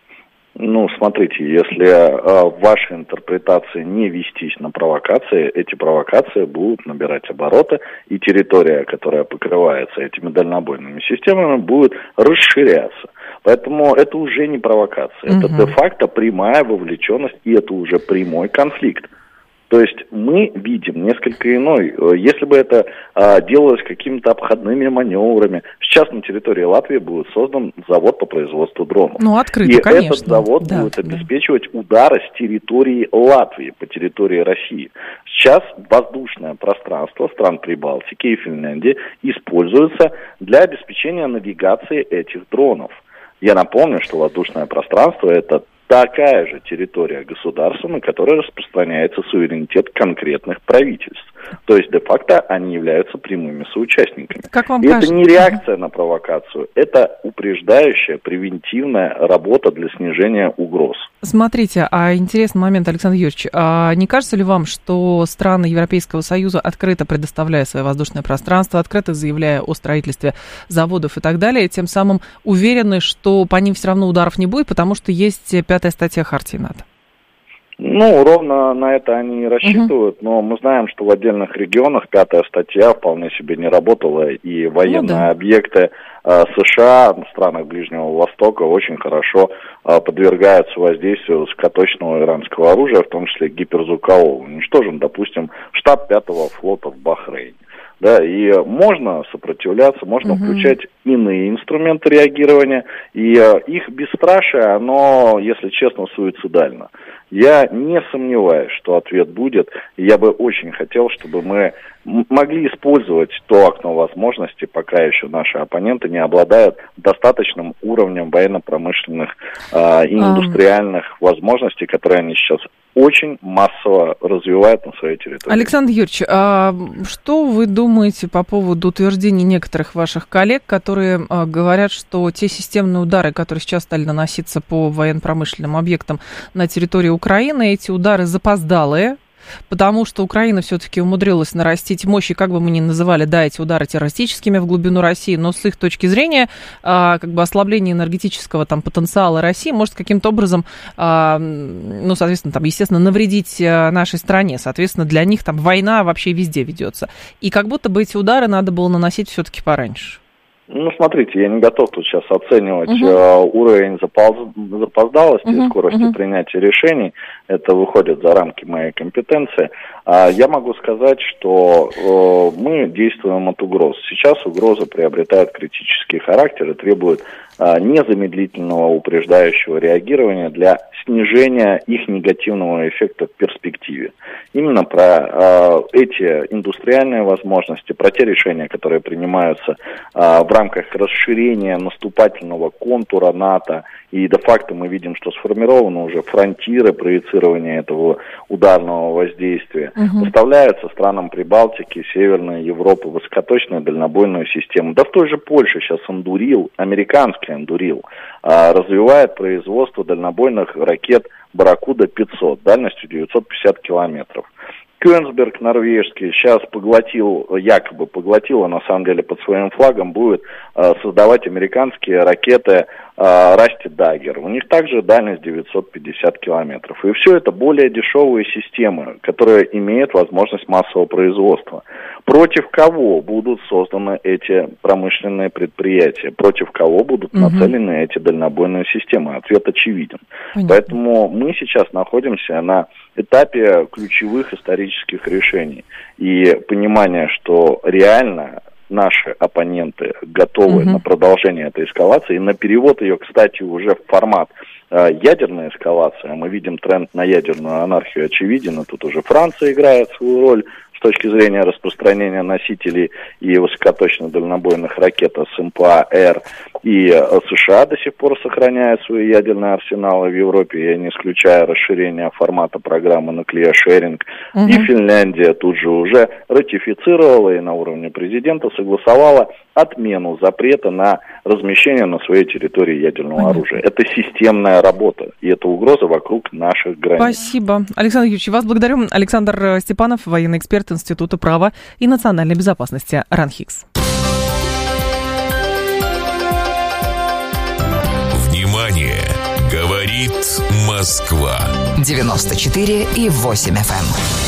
Ну, смотрите, если в вашей интерпретации не вестись на провокации, эти провокации будут набирать обороты, и территория, которая покрывается этими дальнобойными системами, будет расширяться. Поэтому это уже не провокация, это де-факто прямая вовлеченность, и это уже прямой конфликт. То есть мы видим несколько иной. Если бы это делалось какими-то обходными маневрами, сейчас на территории Латвии будет создан завод по производству дронов. Ну, открыто, и конечно. этот завод будет обеспечивать удары с территории Латвии по территории России. Сейчас воздушное пространство стран Прибалтики и Финляндии используется для обеспечения навигации этих дронов. Я напомню, что воздушное пространство – это такая же территория государства, на которой распространяется суверенитет конкретных правительств. То есть, де-факто, они являются прямыми соучастниками. Как вам и кажется? Это не реакция на провокацию, это упреждающая, превентивная работа для снижения угроз. Смотрите, интересный момент, Александр Юрьевич. Не кажется ли вам, что страны Европейского Союза, открыто предоставляя свое воздушное пространство, открыто заявляя о строительстве заводов и так далее, тем самым уверены, что по ним все равно ударов не будет, потому что есть 5-я статья Хартии НАТО? Ну, ровно на это они и рассчитывают, но мы знаем, что в отдельных регионах 5-я статья вполне себе не работала, и военные объекты США в странах Ближнего Востока очень хорошо подвергаются воздействию высокоточного иранского оружия, в том числе гиперзвукового. Уничтожен, допустим, штаб 5-го флота в Бахрейне. Да, и можно сопротивляться, можно включать иные инструменты реагирования, и их бесстрашие, оно, если честно, суицидально. Я не сомневаюсь, что ответ будет, и я бы очень хотел, чтобы мы могли использовать то окно возможностей, пока еще наши оппоненты не обладают достаточным уровнем военно-промышленных и индустриальных возможностей, которые они сейчас очень массово развивает на своей территории. Александр Юрьевич, а что вы думаете по поводу утверждений некоторых ваших коллег, которые говорят, что те системные удары, которые сейчас стали наноситься по военно-промышленным объектам на территории Украины, эти удары запоздалые, потому что Украина все-таки умудрилась нарастить мощи, как бы мы ни называли, да, эти удары террористическими в глубину России, но с их точки зрения, как бы ослабление энергетического там потенциала России может каким-то образом, ну, соответственно, там, естественно, навредить нашей стране. Соответственно, для них там война вообще везде ведется. И как будто бы эти удары надо было наносить все-таки пораньше. Ну, смотрите, я не готов тут сейчас оценивать уровень запоздалости и скорости принятия решений. Это выходит за рамки моей компетенции. Я могу сказать, что мы действуем от угроз. Сейчас угроза приобретает критический характер и требует незамедлительного упреждающего реагирования для снижения их негативного эффекта в перспективе. Именно про эти индустриальные возможности, про те решения, которые принимаются в рамках расширения наступательного контура НАТО, и де-факто мы видим, что сформированы уже фронтиры проецирования этого ударного воздействия, поставляются странам Прибалтики, Северной Европы высокоточную дальнобойную систему. Да в той же Польше сейчас Андурил, американский Андурил, развивает производство дальнобойных ракет Барракуда-500 дальностью 950 километров. Кёнигсберг норвежский сейчас якобы поглотил, а на самом деле под своим флагом будет создавать американские ракеты Расти Даггер. У них также дальность 950 километров. И все это более дешевые системы, которые имеют возможность массового производства. Против кого будут созданы эти промышленные предприятия? Против кого будут нацелены эти дальнобойные системы? Ответ очевиден. Понятно. Поэтому мы сейчас находимся на этапе ключевых исторических решений. И понимание, что реально наши оппоненты готовы на продолжение этой эскалации, и на перевод ее, кстати, уже в формат ядерной эскалации. Мы видим тренд на ядерную анархию очевиден, и тут уже Франция играет свою роль с точки зрения распространения носителей и высокоточно-дальнобойных ракет СМПА-Р. И США до сих пор сохраняют свои ядерные арсеналы в Европе, я не исключаю расширение формата программы Nuclear Sharing. И Финляндия тут же уже ратифицировала и на уровне президента согласовала отмену запрета на размещение на своей территории ядерного оружия. Это системная работа, и это угроза вокруг наших границ. Спасибо. Александр Юрьевич, вас благодарю. Александр Степанов, военный эксперт Института права и национальной безопасности РАНХИКС. Внимание! Говорит Москва. 94,8 FM.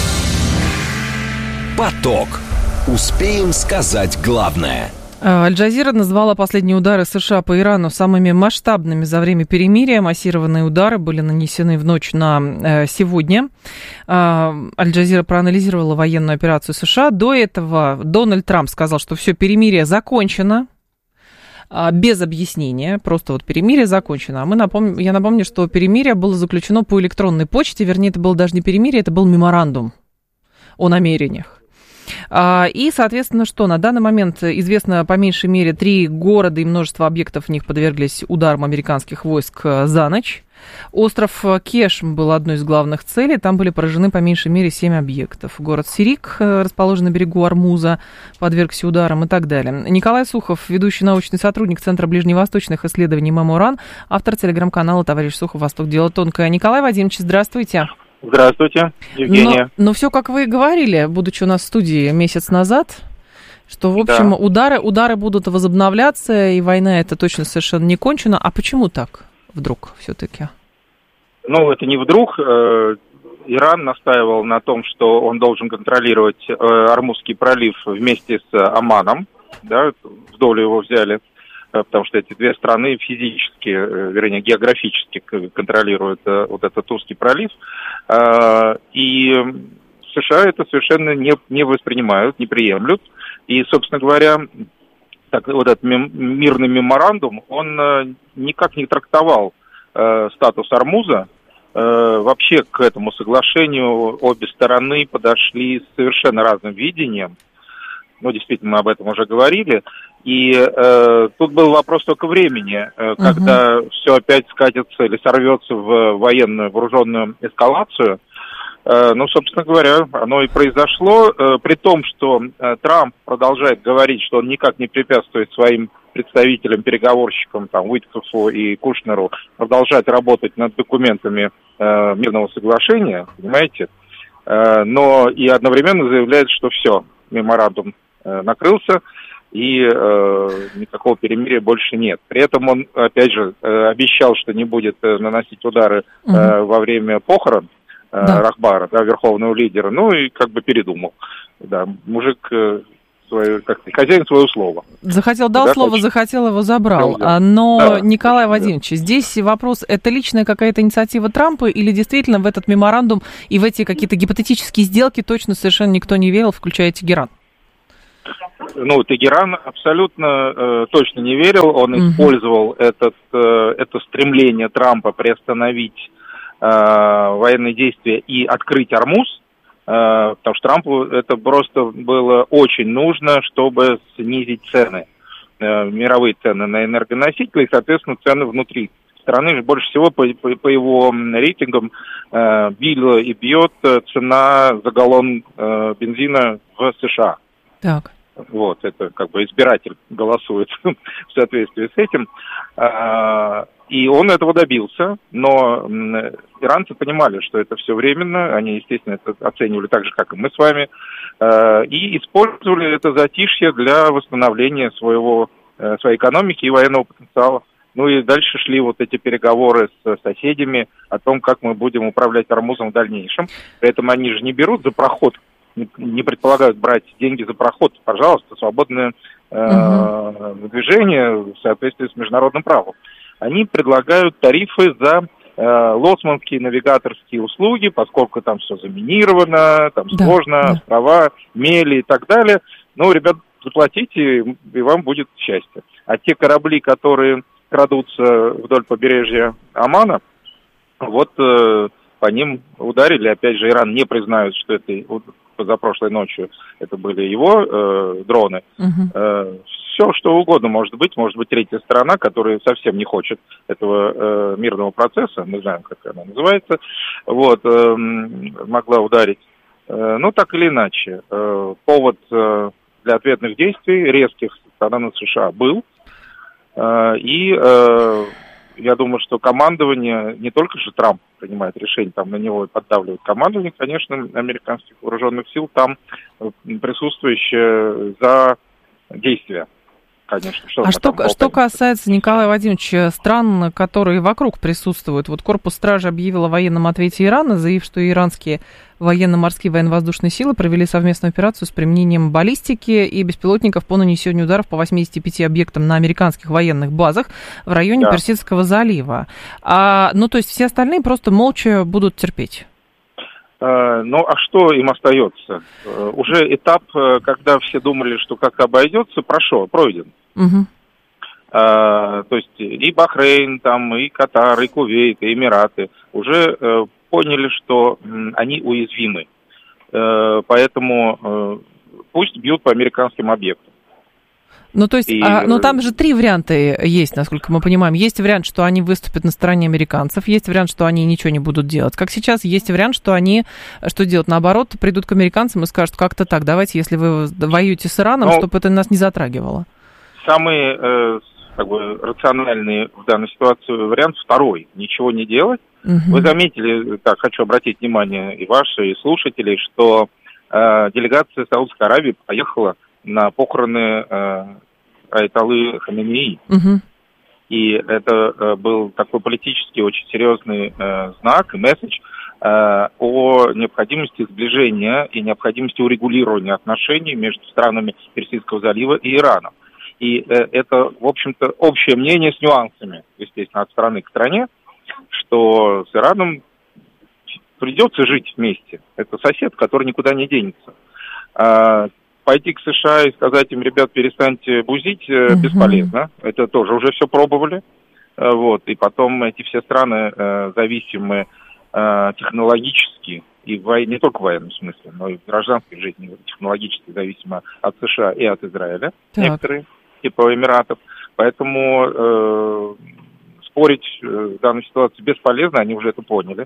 Поток. Успеем сказать главное. Аль-Джазира назвала последние удары США по Ирану самыми масштабными за время перемирия. Массированные удары были нанесены в ночь на сегодня. Аль-Джазира проанализировала военную операцию США. До этого Дональд Трамп сказал, что все перемирие закончено. Без объяснения, просто вот перемирие закончено. А я напомню, что перемирие было заключено по электронной почте, вернее, это было даже не перемирие, это был меморандум о намерениях. И, соответственно, что на данный момент известно по меньшей мере 3 города и множество объектов в них подверглись ударам американских войск за ночь. Остров Кеш был одной из главных целей, там были поражены по меньшей мере 7 объектов. Город Сирик, расположенный на берегу Ормуза, подвергся ударам и так далее. Николай Сухов, ведущий научный сотрудник Центра ближневосточных исследований МемОРАН, автор телеграм-канала «Товарищ Сухов. Восток. Дело тонкое». Николай Вадимович, здравствуйте. Здравствуйте, Евгения. Но все, как вы и говорили, будучи у нас в студии месяц назад, что, в общем, удары будут возобновляться, и война эта точно совершенно не кончена. А почему так вдруг все-таки? Ну, это не вдруг. Иран настаивал на том, что он должен контролировать Ормузский пролив вместе с Оманом. Да, вдоль его взяли, потому что эти две страны физически, вернее, географически контролируют вот этот узкий пролив. И США это совершенно не воспринимают, не приемлют. И, собственно говоря, вот этот мирный меморандум, он никак не трактовал статус Ормуза. Вообще к этому соглашению обе стороны подошли с совершенно разным видением. Ну, действительно, мы об этом уже говорили. И тут был вопрос только времени, когда все опять скатится или сорвется в военную вооруженную эскалацию. Ну, собственно говоря, оно и произошло, при том, что Трамп продолжает говорить, что он никак не препятствует своим представителям, переговорщикам, там, Уиткофу и Кушнеру продолжать работать над документами мирного соглашения, понимаете, но и одновременно заявляет, что все, меморандум накрылся, и никакого перемирия больше нет. При этом он, опять же, обещал, что не будет наносить удары во время похорон Рахбара, да, верховного лидера, ну и как бы передумал. Да, мужик хозяин свое слово. Захотел, дал слово, точно. Захотел, его забрал. Да. Но, да, Николай Вадимович, здесь вопрос, это личная какая-то инициатива Трампа или действительно в этот меморандум и в эти какие-то гипотетические сделки точно совершенно никто не верил, включая Тегеран? Ну, Тегеран абсолютно точно не верил. Он использовал это стремление Трампа приостановить военные действия и открыть Ормуз, потому что Трампу это просто было очень нужно, чтобы снизить цены, мировые цены на энергоносители и, соответственно, цены внутри страны. Больше всего по его рейтингам била и бьет цена за галлон бензина в США. Так. Вот, это как бы избиратель голосует в соответствии с этим. И он этого добился, но иранцы понимали, что это все временно, они, естественно, это оценивали так же, как и мы с вами, и использовали это затишье для восстановления своей экономики и военного потенциала. Ну и дальше шли вот эти переговоры с соседями о том, как мы будем управлять Ормузом в дальнейшем. При этом они же не берут за проход, не предполагают брать деньги за проход. Пожалуйста, свободное движение в соответствии с международным правом. Они предлагают тарифы за лоцманские навигаторские услуги, поскольку там все заминировано, там сложно, острова, мели и так далее. Ну, ребят, заплатите, и вам будет счастье. А те корабли, которые крадутся вдоль побережья Омана, вот по ним ударили. Опять же, Иран не признает, что это позапрошлой ночью это были его дроны. Все, что угодно может быть третья сторона, которая совсем не хочет этого мирного процесса, мы знаем, как она называется, вот, могла ударить. Ну, так или иначе, повод для ответных действий резких со стороны США был, и я думаю, что командование, не только же Трамп принимает решение, там на него поддавливает командование, конечно, американских вооруженных сил, там присутствующее за действия. Конечно. Что касается, Николая Вадимовича, стран, которые вокруг присутствуют, вот Корпус Стражи объявил о военном ответе Ирана, заявив, что иранские военно-морские военно-воздушные силы провели совместную операцию с применением баллистики и беспилотников по нанесению ударов по 85 объектам на американских военных базах в районе Персидского залива. Ну, то есть все остальные просто молча будут терпеть. Ну, а что им остается? Уже этап, когда все думали, что как-то обойдется, пройден. То есть и Бахрейн, там, и Катар, и Кувейт, и Эмираты уже поняли, что они уязвимы. Поэтому пусть бьют по американским объектам. Ну, то есть, там же три варианта есть, насколько мы понимаем. Есть вариант, что они выступят на стороне американцев, есть вариант, что они ничего не будут делать. Как сейчас, есть вариант, что они, что делают, наоборот, придут к американцам и скажут, как-то так, давайте, если вы воюете с Ираном, чтобы это нас не затрагивало. Самый рациональный в данной ситуации вариант второй. Ничего не делать. Вы заметили, так, хочу обратить внимание и ваши, и слушателей, что делегация Саудовской Аравии поехала на похороны Аятоллы Хаминеи. И это был такой политически очень серьезный знак и месседж о необходимости сближения и необходимости урегулирования отношений между странами Персидского залива и Ираном. И это, в общем-то, общее мнение с нюансами, естественно, от страны к стране, что с Ираном придется жить вместе. Это сосед, который никуда не денется. Пойти к США и сказать им, ребят, перестаньте бузить, бесполезно. Это тоже уже все пробовали. Вот. И потом эти все страны зависимы технологически, и не только в военном смысле, но и в гражданской жизни технологически зависимы от США и от Израиля. Некоторые, типа Эмиратов. Поэтому спорить в данной ситуации бесполезно, они уже это поняли.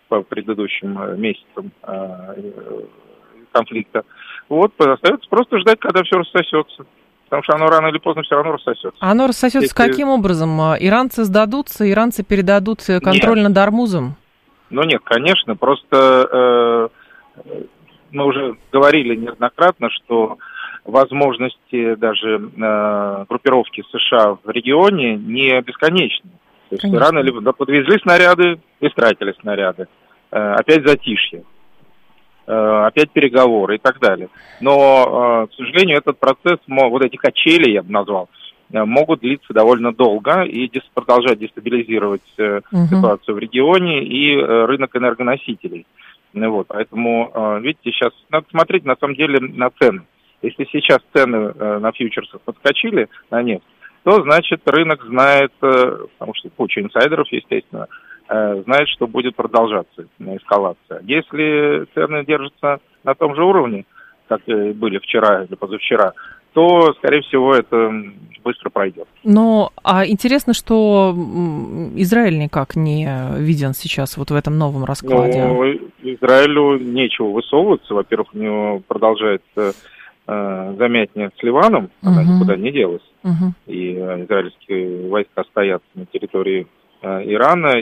по предыдущим месяцам конфликта. Вот, остается просто ждать, когда все рассосется. Потому что оно рано или поздно все равно рассосется. Оно рассосется каким образом? Иранцы сдадутся, иранцы передадут контроль над Ормузом? Ну нет, конечно, просто мы уже говорили неоднократно, что возможности даже группировки США в регионе не бесконечны. То есть рано или поздно подвезли снаряды, истратили снаряды, опять затишье, опять переговоры и так далее. Но, к сожалению, этот процесс, вот эти качели, я бы назвал, могут длиться довольно долго и продолжать дестабилизировать ситуацию в регионе и рынок энергоносителей. Вот, поэтому, видите, сейчас надо смотреть на самом деле на цены. Если сейчас цены на фьючерсах подскочили на нефть, то значит рынок знает, потому что куча инсайдеров, естественно, знает, что будет продолжаться эскалация. Если цены держатся на том же уровне, как и были вчера или позавчера, то, скорее всего, это быстро пройдет. Но интересно, что Израиль никак не виден сейчас вот в этом новом раскладе. Ну, Израилю нечего высовываться. Во-первых, у него продолжается замятня с Ливаном, она никуда не делась. И израильские войска стоят на территории Ливана,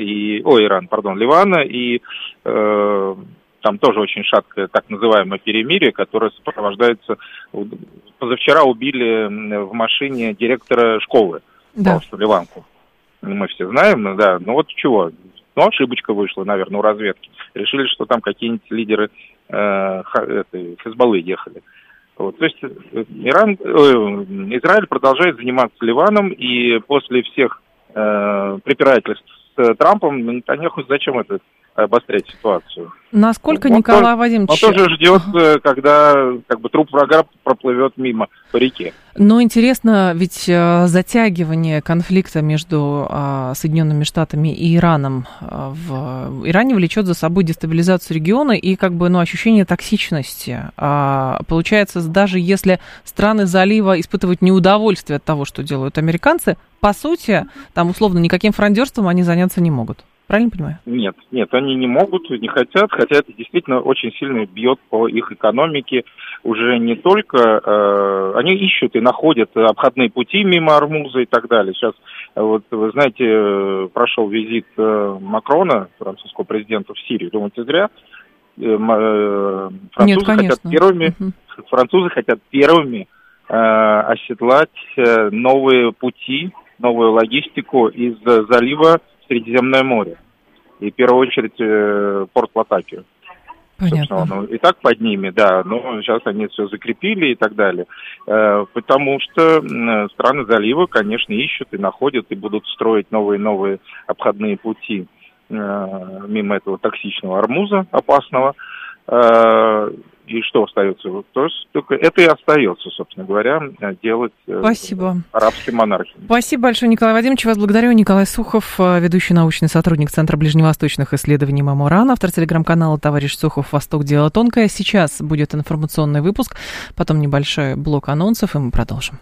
и там тоже очень шаткое так называемое перемирие, которое сопровождается... Позавчера убили в машине директора школы, Ливанку. Мы все знаем, да, ну вот чего? Ну, ошибочка вышла, наверное, у разведки. Решили, что там какие-нибудь лидеры Хезболлы ехали. Вот, то есть Израиль продолжает заниматься Ливаном, и после всех препирательств с Трампом Нетаньяху зачем это обострять ситуацию? Насколько, Николай Вадимович... Он тоже ждет, когда труп врага проплывет мимо по реке. Но интересно, ведь затягивание конфликта между Соединенными Штатами и Ираном в Иране влечет за собой дестабилизацию региона и ощущение токсичности. Получается, даже если страны залива испытывают неудовольствие от того, что делают американцы, по сути, там условно никаким фрондерством они заняться не могут. Правильно понимаю? Нет, они не могут, не хотят, хотя это действительно очень сильно бьет по их экономике. Уже не только... они ищут и находят обходные пути мимо Ормуза и так далее. Сейчас, вот вы знаете, прошел визит Макрона, французского президента, в Сирию. Думаете, зря? Французы хотят первыми оседлать новые пути, новую логистику из залива в Средиземное море. И в первую очередь порт Латакию. Понятно. И так под ними, да, но сейчас они все закрепили и так далее. Потому что страны залива, конечно, ищут и находят, и будут строить новые обходные пути мимо этого токсичного Ормуза опасного. И что остается? Только это и остается, собственно говоря, делать арабским монархиям. Спасибо большое, Николай Вадимович. Вас благодарю. Николай Сухов, ведущий научный сотрудник Центра ближневосточных исследований МАМОРАН, автор телеграм-канала «Товарищ Сухов. Восток. Дело тонкое». Сейчас будет информационный выпуск, потом небольшой блок анонсов, и мы продолжим.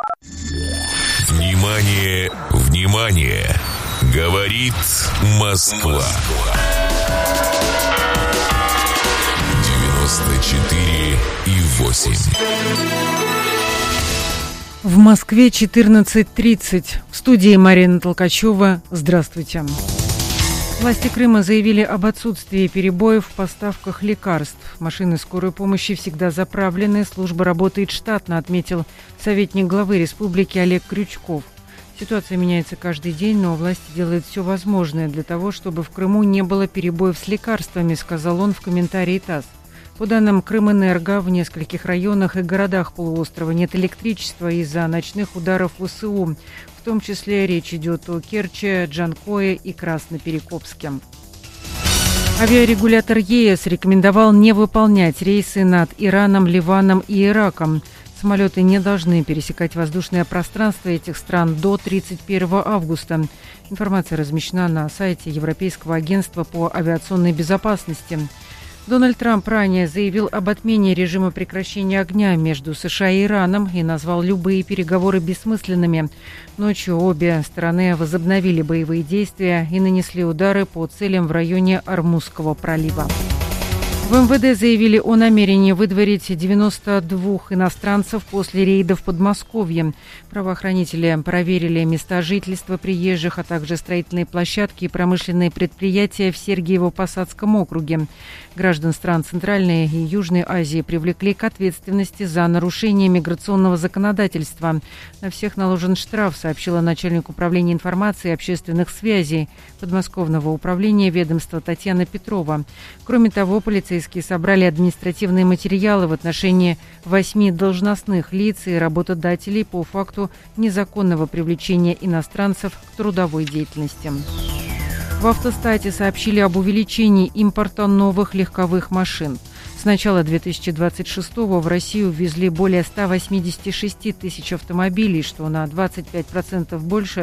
Внимание, внимание! Говорит Москва. 94,8. В Москве 14:30. В студии Марина Толкачева. Здравствуйте. Власти Крыма заявили об отсутствии перебоев в поставках лекарств. Машины скорой помощи всегда заправлены, служба работает штатно, отметил советник главы республики Олег Крючков. Ситуация меняется каждый день, но власти делают все возможное для того, чтобы в Крыму не было перебоев с лекарствами, сказал он в комментарии ТАСС. По данным Крымэнерго, в нескольких районах и городах полуострова нет электричества из-за ночных ударов ВСУ. В том числе речь идет о Керчи, Джанкое и Красноперекопске. Авиарегулятор ЕС рекомендовал не выполнять рейсы над Ираном, Ливаном и Ираком. Самолеты не должны пересекать воздушное пространство этих стран до 31 августа. Информация размещена на сайте Европейского агентства по авиационной безопасности. Дональд Трамп ранее заявил об отмене режима прекращения огня между США и Ираном и назвал любые переговоры бессмысленными. Ночью обе стороны возобновили боевые действия и нанесли удары по целям в районе Ормузского пролива. В МВД заявили о намерении выдворить 92 иностранцев после рейда в Подмосковье. Правоохранители проверили места жительства приезжих, а также строительные площадки и промышленные предприятия в Сергиево-Посадском округе. Граждан стран Центральной и Южной Азии привлекли к ответственности за нарушение миграционного законодательства. На всех наложен штраф, сообщила начальник управления информации и общественных связей подмосковного управления ведомства Татьяна Петрова. Кроме того, полицейские собрали административные материалы в отношении 8 должностных лиц и работодателей по факту незаконного привлечения иностранцев к трудовой деятельности. В «Автостате» сообщили об увеличении импорта новых легковых машин. С начала 2026-го в Россию ввезли более 186 тысяч автомобилей, что на 25% больше,